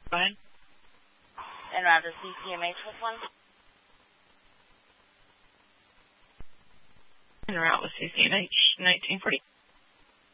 Go ahead. En route to CCMH with one. En route with CCMH, 1940.